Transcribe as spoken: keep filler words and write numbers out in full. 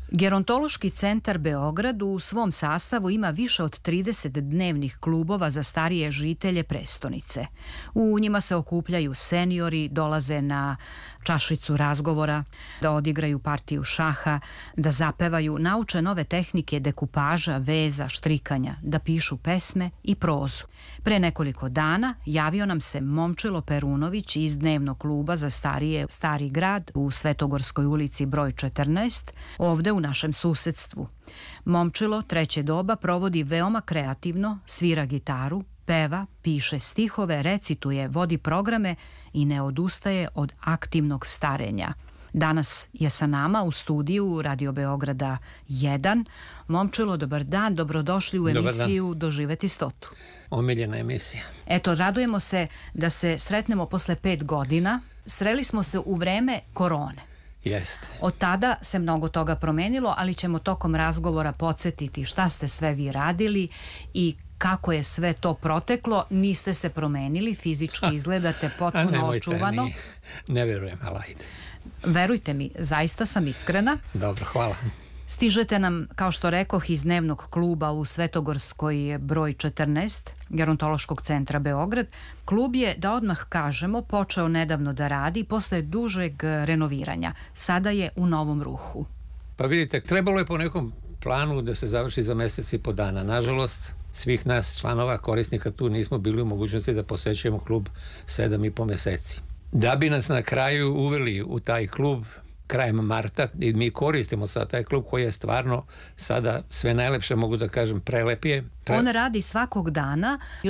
Gerontološki centar Beograd u svom sastavu ima više od trideset dnevnih klubova za starije žitelje prestonice. U njima se okupljaju seniori, dolaze na čašicu razgovora, da odigraju partiju šaha, da zapevaju, nauče nove tehnike dekupaža, veza, štrikanja, da pišu pesme i prozu. Pre nekoliko dana javio nam se Momčilo Perunović iz dnevnog kluba za starije Stari grad u Svetogorskoj ulici broj četrnaest, ovde u našem susedstvu. Momčilo treće doba provodi veoma kreativno, svira gitaru, peva, piše stihove, recituje, vodi programe i ne odustaje od aktivnog starenja. Danas je sa nama u studiju Radio Beograda jedan. Momčilo, dobar dan, dobrodošli u emisiju Doživeti stotu. Omiljena emisija. Eto, radujemo se da se sretnemo posle pet godina. Sreli smo se u vreme korone. Jeste. Od tada se mnogo toga promenilo, ali ćemo tokom razgovora podsjetiti šta ste sve vi radili i kako je sve to proteklo. Niste se promenili, fizički izgledate potpuno nemojte, očuvano. Ni, ne verujem, ali ajde. Verujte mi, zaista sam iskrena. Dobro, hvala. Stižete nam, kao što rekoh, iz dnevnog kluba u Svetogorskoj broj četrnaest, Gerontološkog centra Beograd. Klub je, da odmah kažemo, počeo nedavno da radi posle dužeg renoviranja. Sada je u novom ruhu. Pa vidite, trebalo je po nekom planu da se završi za mesec i po dana. Nažalost, svih nas članova korisnika tu nismo bili u mogućnosti da posećujemo klub sedam i po meseci. Da bi nas na kraju uveli u taj klub krajem marta i mi koristimo sad taj klub koji je stvarno sada sve najlepše, mogu da kažem, prelep je. Pre... On radi svakog dana.